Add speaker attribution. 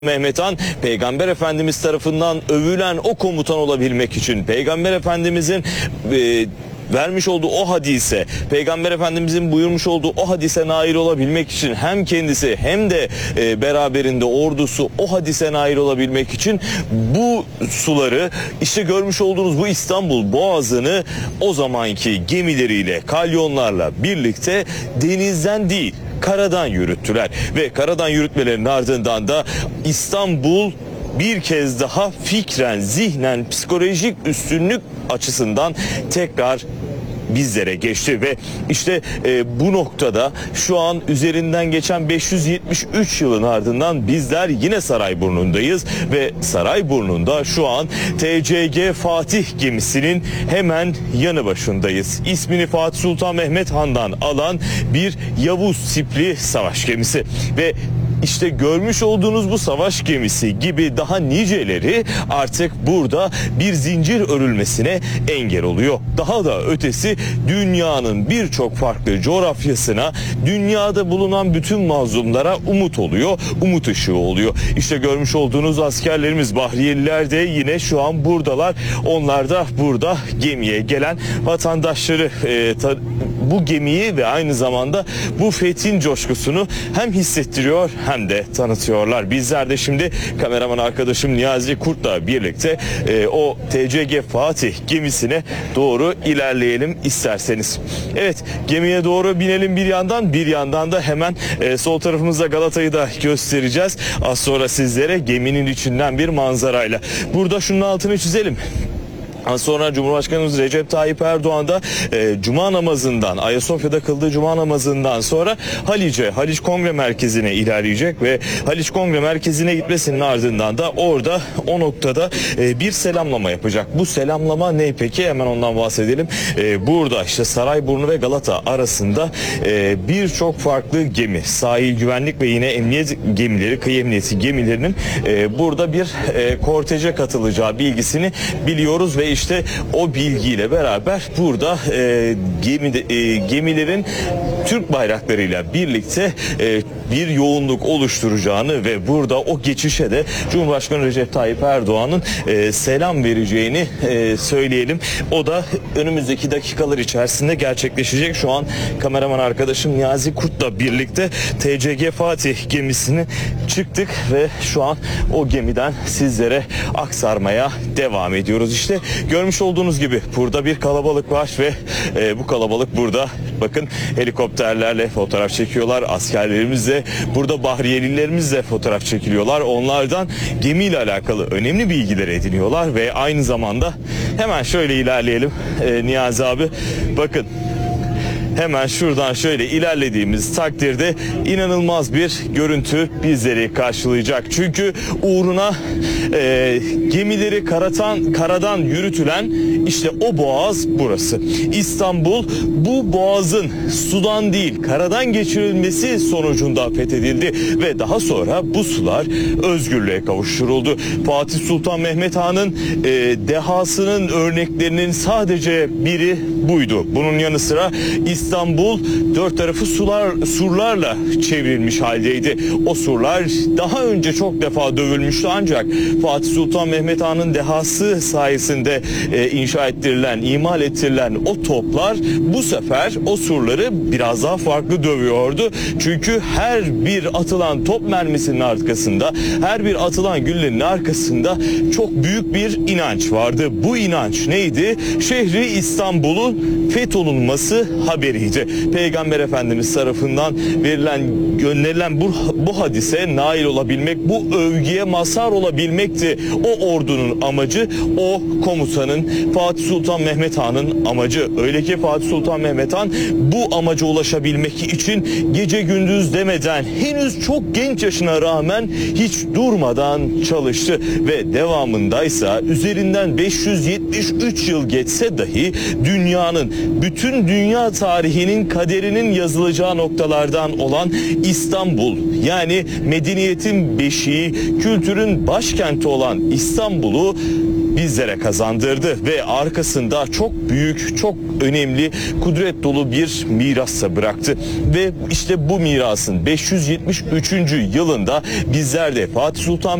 Speaker 1: Mehmet Han, Peygamber Efendimiz tarafından övülen o komutan olabilmek için, Peygamber Efendimizin vermiş olduğu o hadise, Peygamber Efendimizin buyurmuş olduğu o hadise nail olabilmek için hem kendisi hem de beraberinde ordusu o hadise nail olabilmek için bu suları, işte görmüş olduğunuz bu İstanbul Boğazı'nı o zamanki gemileriyle, kalyonlarla birlikte denizden değil, karadan yürüttüler ve karadan yürütmelerinin ardından da İstanbul bir kez daha fikren, zihnen, psikolojik üstünlük açısından tekrar bizlere geçti ve işte bu noktada şu an üzerinden geçen 573 yılın ardından bizler yine Sarayburnu'ndayız ve Sarayburnu'nda şu an TCG Fatih gemisinin hemen yanı başındayız. İsmini Fatih Sultan Mehmet Han'dan alan bir Yavuz tipli savaş gemisi ve İşte görmüş olduğunuz bu savaş gemisi gibi daha niceleri artık burada bir zincir örülmesine engel oluyor. Daha da ötesi dünyanın birçok farklı coğrafyasına, dünyada bulunan bütün mazlumlara umut oluyor, umut ışığı oluyor. İşte görmüş olduğunuz askerlerimiz, Bahriyeliler de yine şu an buradalar. Onlar da burada gemiye gelen vatandaşları bu gemiyi ve aynı zamanda bu fethin coşkusunu hem hissettiriyor hem de tanıtıyorlar. Bizler de şimdi kameraman arkadaşım Niyazi Kurt'la birlikte o TCG Fatih gemisine doğru ilerleyelim isterseniz. Evet, gemiye doğru binelim bir yandan da hemen sol tarafımızda Galata'yı da göstereceğiz. Az sonra sizlere geminin içinden bir manzarayla. Burada şunun altını çizelim. Sonra Cumhurbaşkanımız Recep Tayyip Erdoğan da Cuma namazından, Ayasofya'da kıldığı Cuma namazından sonra Haliç Kongre Merkezi'ne ilerleyecek ve Haliç Kongre Merkezi'ne gitmesinin ardından da orada o noktada bir selamlama yapacak. Bu selamlama ne peki? Hemen ondan bahsedelim. Burada işte Sarayburnu ve Galata arasında birçok farklı gemi, sahil güvenlik ve yine emniyet gemileri, kıyı emniyeti gemilerinin burada bir korteje katılacağı bilgisini biliyoruz ve işte o bilgiyle beraber burada gemilerin Türk bayraklarıyla birlikte bir yoğunluk oluşturacağını ve burada o geçişe de Cumhurbaşkanı Recep Tayyip Erdoğan'ın selam vereceğini söyleyelim. O da önümüzdeki dakikalar içerisinde gerçekleşecek. Şu an kameraman arkadaşım Niyazi Kurt'la birlikte TCG Fatih gemisini çıktık ve şu an o gemiden sizlere aktarmaya devam ediyoruz. İşte görmüş olduğunuz gibi burada bir kalabalık var ve bu kalabalık burada, bakın, helikopterlerle fotoğraf çekiyorlar. Askerlerimiz de burada, Bahriyelilerimiz de fotoğraf çekiliyorlar. Onlardan gemiyle alakalı önemli bilgiler ediniyorlar ve aynı zamanda hemen şöyle ilerleyelim Niyazi abi. Bakın, hemen şuradan şöyle ilerlediğimiz takdirde inanılmaz bir görüntü bizleri karşılayacak. Çünkü uğruna gemileri karadan yürütülen işte o boğaz burası. İstanbul bu boğazın sudan değil karadan geçirilmesi sonucunda fethedildi ve daha sonra bu sular özgürlüğe kavuşturuldu. Fatih Sultan Mehmet Han'ın dehasının örneklerinin sadece biri buydu. Bunun yanı sıra İstanbul dört tarafı surlarla çevrilmiş haldeydi. O surlar daha önce çok defa dövülmüştü ancak Fatih Sultan Mehmet Han'ın dehası sayesinde inşa ettirilen, imal ettirilen o toplar bu sefer o surları biraz daha farklı dövüyordu. Çünkü her bir atılan top mermisinin arkasında, her bir atılan güllenin arkasında çok büyük bir inanç vardı. Bu inanç neydi? Şehri İstanbul'un fetholunması haberiydi. Peygamber Efendimiz tarafından gönderilen bu hadise nail olabilmek, bu övgüye mazhar olabilmekti. O ordunun amacı, o komutanın, Fatih Sultan Mehmet Han'ın amacı. Öyle ki Fatih Sultan Mehmet Han bu amaca ulaşabilmek için gece gündüz demeden, henüz çok genç yaşına rağmen hiç durmadan çalıştı ve devamındaysa üzerinden 573 yıl geçse dahi bütün dünya tarihinin kaderinin yazılacağı noktalardan olan İstanbul, yani medeniyetin beşiği, kültürün başkenti olan İstanbul'u bizlere kazandırdı ve arkasında çok büyük, çok önemli, kudret dolu bir mirassa bıraktı. Ve işte bu mirasın 573. yılında bizler de Fatih Sultan